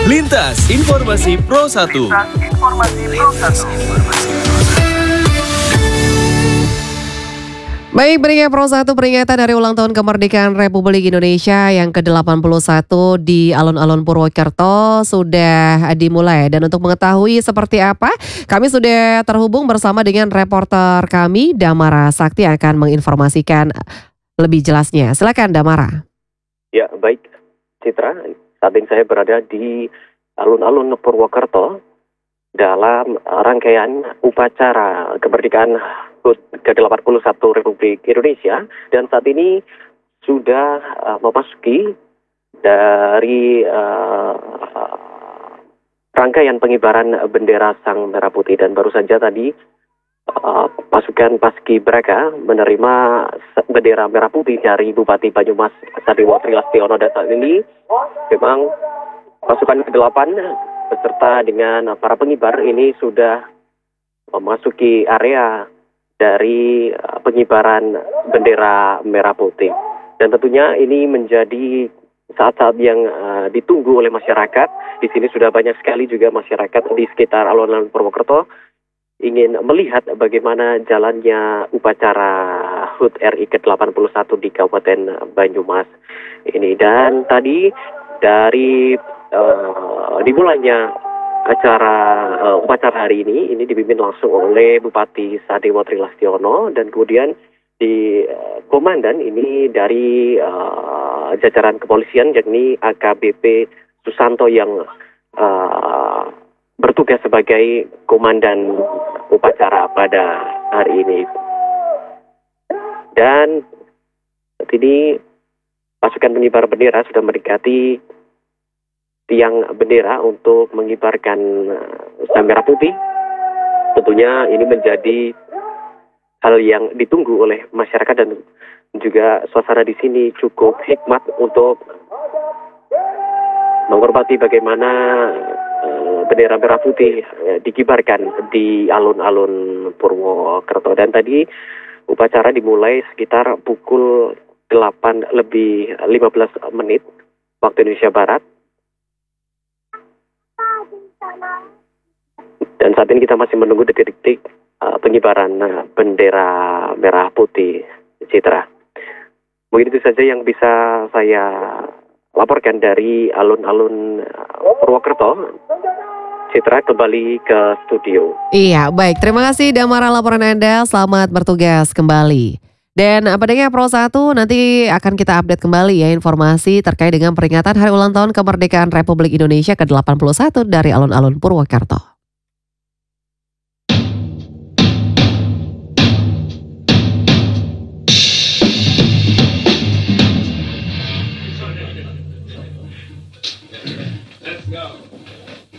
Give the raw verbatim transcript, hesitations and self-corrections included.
Lintas Informasi Pro satu. Baik, Beringat Pro satu peringatan dari ulang tahun kemerdekaan Republik Indonesia yang ke delapan puluh satu di alun-alun Purwokerto sudah dimulai. Dan untuk mengetahui seperti apa, kami sudah terhubung bersama dengan reporter kami, Damara Sakti, yang akan menginformasikan lebih jelasnya. Silakan, Damara. Ya, baik, Citra. Saat ini saya berada di alun-alun Purwokerto dalam rangkaian upacara kemerdekaan ke delapan puluh satu Republik Indonesia, dan saat ini sudah uh, memasuki dari uh, rangkaian pengibaran bendera Sang Merah Putih. Dan baru saja tadi uh, pasukan Paskibraka menerima bendera merah putih dari Bupati Banyumas Sadewo Trilastiono, dan saat ini memang pasukan kedelapan beserta dengan para pengibar ini sudah memasuki area dari pengibaran bendera merah putih. Dan tentunya ini menjadi saat-saat yang uh, ditunggu oleh masyarakat. Di sini sudah banyak sekali juga masyarakat di sekitar alun-alun Purwokerto ingin melihat bagaimana jalannya upacara H U T R I ke delapan puluh satu di Kabupaten Banyumas ini. Dan tadi dari uh, dimulainya acara uh, upacara hari ini ini dipimpin langsung oleh Bupati Sadewo Trilastiono, dan kemudian di uh, komandan ini dari uh, jajaran kepolisian, yakni A K B P Susanto yang uh, bertugas sebagai komandan upacara pada hari ini. Dan saat ini pasukan pengibar bendera sudah mendekati tiang bendera untuk mengibarkan Sang Merah Putih. Tentunya ini menjadi hal yang ditunggu oleh masyarakat, dan juga suasana di sini cukup hikmat untuk menghormati bagaimana uh, bendera merah putih uh, dikibarkan di alun-alun Purwokerto. Dan tadi upacara dimulai sekitar pukul delapan lebih lima belas menit waktu Indonesia Barat. Dan saat ini kita masih menunggu detik-detik uh, pengibaran uh, bendera merah putih, Citra. Mungkin itu saja yang bisa saya laporkan dari alun-alun uh, Purwokerto. Citra, kembali ke studio. Iya, baik. Terima kasih, Damara, laporan Anda. Selamat bertugas kembali. Dan pendengar Pro satu, nanti akan kita update kembali ya informasi terkait dengan peringatan Hari Ulang Tahun Kemerdekaan Republik Indonesia ke delapan puluh satu dari alun-alun Purwokerto. Let's go.